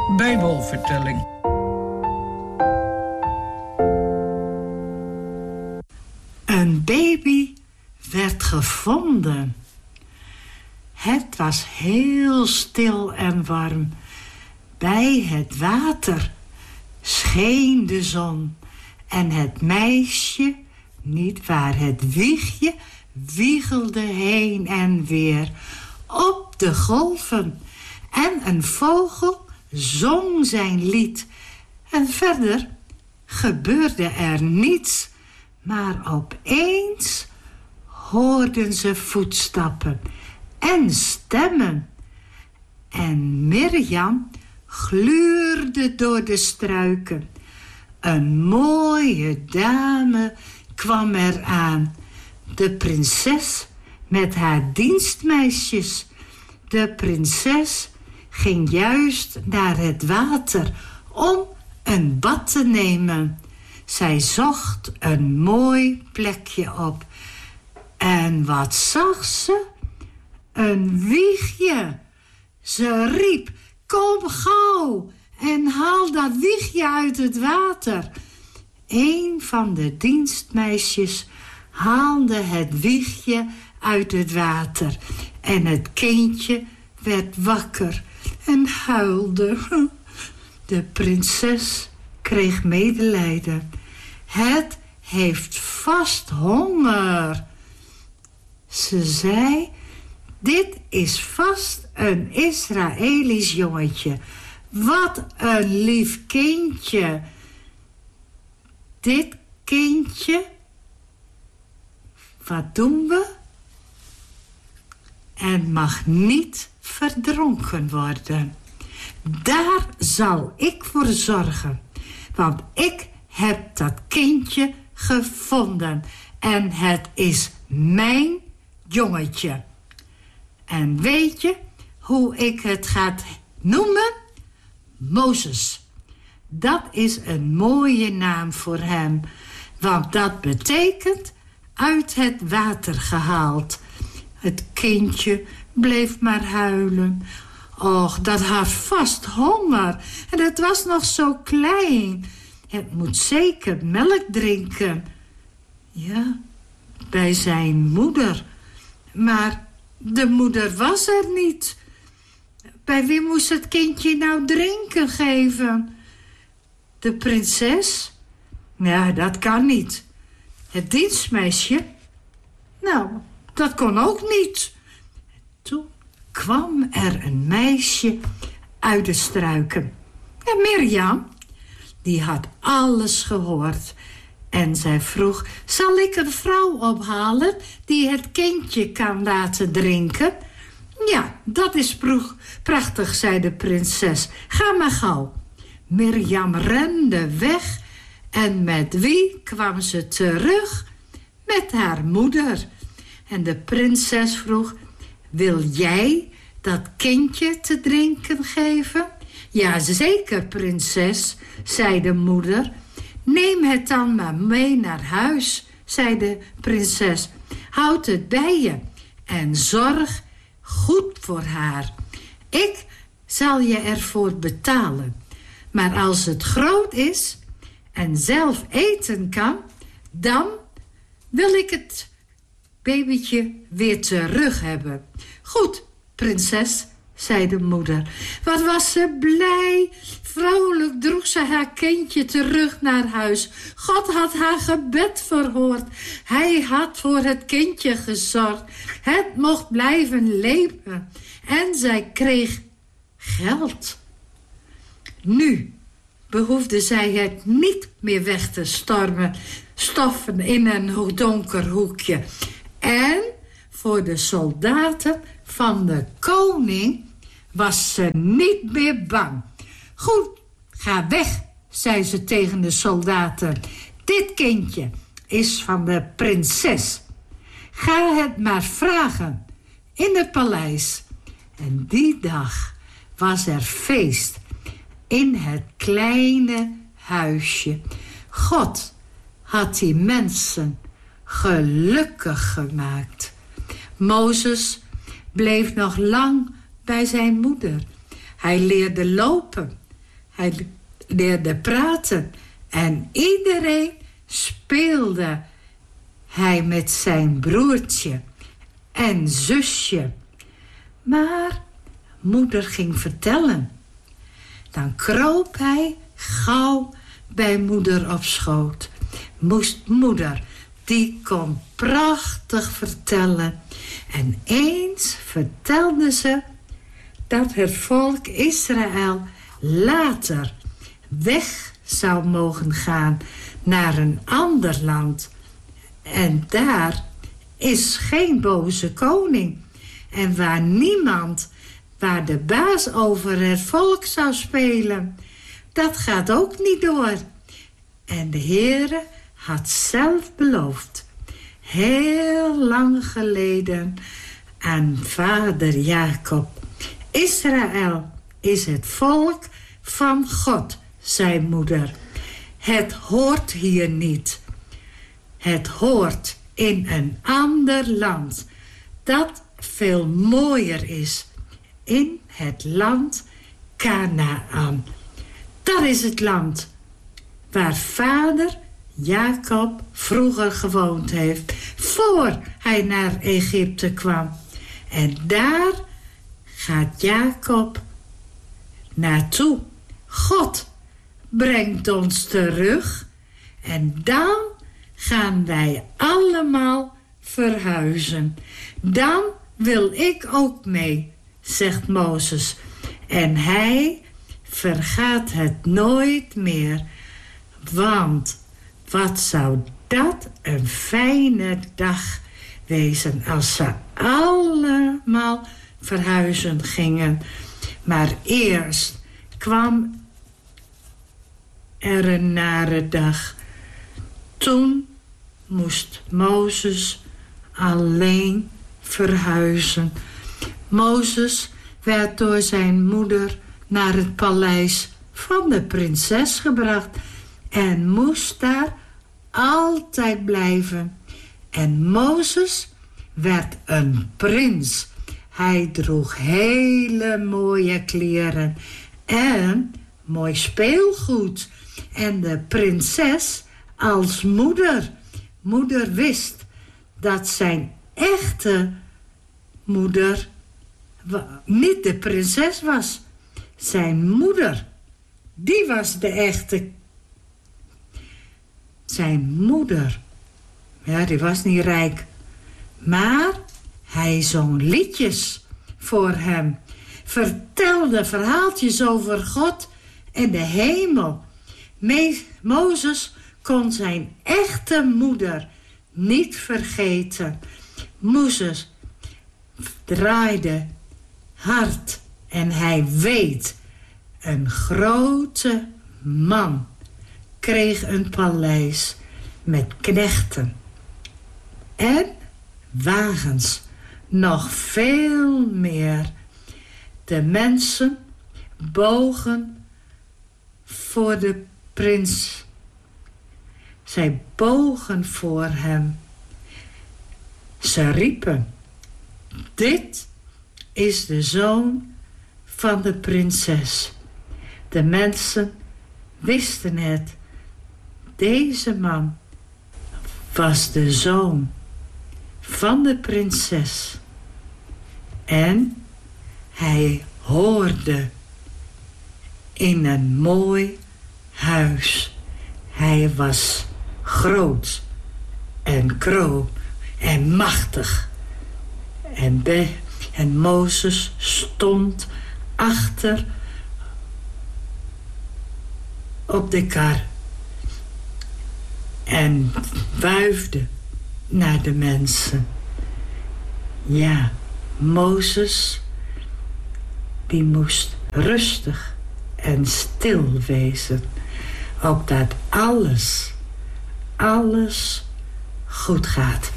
Bijbelvertelling. Een baby werd gevonden. Het was heel stil en warm. Bij het water scheen de zon. En het meisje, niet waar het wiegje, wiegelde heen en weer op de golven. En een vogel zong zijn lied. En verder gebeurde er niets. Maar opeens hoorden ze voetstappen en stemmen. En Mirjam gluurde door de struiken. Een mooie dame kwam eraan. De prinses met haar dienstmeisjes. De prinses ging juist naar het water om een bad te nemen. Zij zocht een mooi plekje op. En wat zag ze? Een wiegje. Ze riep, kom gauw en haal dat wiegje uit het water. Een van de dienstmeisjes haalde het wiegje uit het water. En het kindje werd wakker en huilde. De prinses kreeg medelijden. Het heeft vast honger. Ze zei, dit is vast een Israëlisch jongetje. Wat een lief kindje. Dit kindje, wat doen we? En mag niet verdronken worden. Daar zal ik voor zorgen. Want ik heb dat kindje gevonden. En het is mijn jongetje. En weet je hoe ik het ga noemen? Mozes. Dat is een mooie naam voor hem. Want dat betekent uit het water gehaald. Het kindje bleef maar huilen. Och, dat had vast honger. En het was nog zo klein. Het moet zeker melk drinken. Ja, bij zijn moeder. Maar de moeder was er niet. Bij wie moest het kindje nou drinken geven? De prinses? Ja, dat kan niet. Het dienstmeisje? Nou, dat kon ook niet. Toen kwam er een meisje uit de struiken. En Mirjam, die had alles gehoord. En zij vroeg, zal ik een vrouw ophalen die het kindje kan laten drinken? Ja, dat is prachtig, zei de prinses. Ga maar gauw. Mirjam rende weg. En met wie kwam ze terug? Met haar moeder. En de prinses vroeg, wil jij dat kindje te drinken geven? Ja, zeker, prinses, zei de moeder. Neem het dan maar mee naar huis, zei de prinses. Houd het bij je en zorg goed voor haar. Ik zal je ervoor betalen. Maar als het groot is en zelf eten kan, dan wil ik het babytje weer terug hebben. Goed, prinses, zei de moeder. Wat was ze blij. Vrolijk droeg ze haar kindje terug naar huis. God had haar gebed verhoord. Hij had voor het kindje gezorgd. Het mocht blijven leven. En zij kreeg geld. Nu behoefde zij het niet meer weg te stoffen in een donker hoekje. En voor de soldaten van de koning was ze niet meer bang. Goed, ga weg, zei ze tegen de soldaten. Dit kindje is van de prinses. Ga het maar vragen in het paleis. En die dag was er feest in het kleine huisje. God had die mensen gelukkig gemaakt. Mozes bleef nog lang bij zijn moeder. Hij leerde lopen Hij leerde praten en iedereen speelde hij met zijn broertje en zusje. Maar moeder ging vertellen. Dan kroop hij gauw bij moeder op schoot. Moeder, die kon prachtig vertellen. En eens vertelde ze dat het volk Israël later weg zou mogen gaan naar een ander land. En daar is geen boze koning. En waar de baas over het volk zou spelen. Dat gaat ook niet door. En de Heere had zelf beloofd, heel lang geleden, aan vader Jacob: Israël is het volk van God, zei moeder. Het hoort hier niet. Het hoort in een ander land dat veel mooier is. In het land Kanaan. Dat is het land waar vader Jacob vroeger gewoond heeft, voor hij naar Egypte kwam. En daar gaat Jacob naartoe. God brengt ons terug en dan gaan wij allemaal verhuizen. Dan wil ik ook mee, zegt Mozes. En hij vergaat het nooit meer. Want wat zou dat een fijne dag wezen als ze allemaal verhuizen gingen. Maar eerst kwam er een nare dag. Toen moest Mozes alleen verhuizen. Mozes werd door zijn moeder naar het paleis van de prinses gebracht en moest daar altijd blijven. En Mozes werd een prins. Hij droeg hele mooie kleren en mooi speelgoed. En de prinses als moeder. Moeder wist dat zijn echte moeder niet de prinses was. Zijn moeder, die was de echte. Zijn moeder, ja, die was niet rijk. Maar hij zong liedjes voor hem. Vertelde verhaaltjes over God en de hemel. Mozes kon zijn echte moeder niet vergeten. Mozes draaide hard en hij weet, een grote man kreeg een paleis met knechten en wagens, nog veel meer. De mensen bogen voor de prins. Zij bogen voor hem. Ze riepen: dit is de zoon van de prinses. De mensen wisten het. Deze man was de zoon van de prinses. En hij hoorde in een mooi huis. Hij was groot en kroon en machtig. En Mozes stond achter op de kar en wuifde naar de mensen. Ja, Mozes, die moest rustig en stil wezen, opdat alles goed gaat.